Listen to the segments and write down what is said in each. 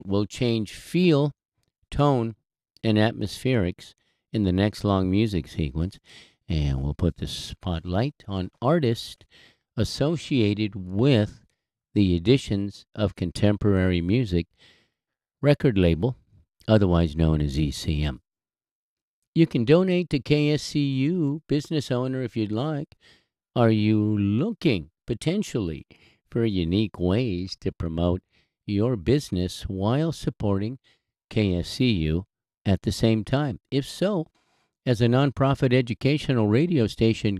will change feel, tone, and atmospherics in the next long music sequence. And we'll put the spotlight on artists associated with the editions of contemporary music record label, otherwise known as ECM. You can donate to KSCU Business Owner if you'd like. Are you looking potentially for unique ways to promote your business while supporting KSCU at the same time? If so, as a nonprofit educational radio station,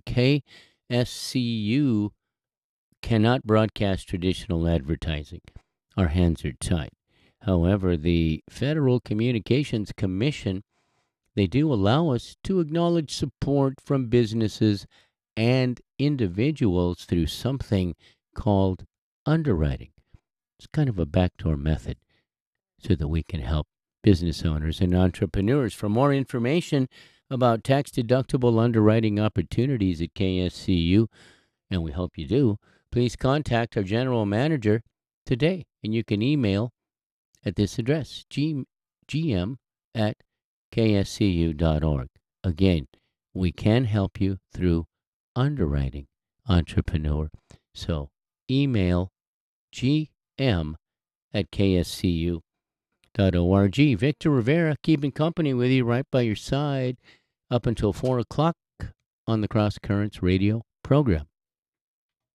KSCU cannot broadcast traditional advertising. Our hands are tied. However, the Federal Communications Commission, they do allow us to acknowledge support from businesses and individuals through something called underwriting. It's kind of a backdoor method so that we can help business owners and entrepreneurs. For more information about tax-deductible underwriting opportunities at KSCU, and we hope you do, please contact our general manager today. And you can email at this address, gm@kscu.org. Again, we can help you through underwriting, entrepreneur. So email gm@kscu.org. Victor Rivera keeping company with you right by your side up until 4 o'clock on the Cross Currents radio program.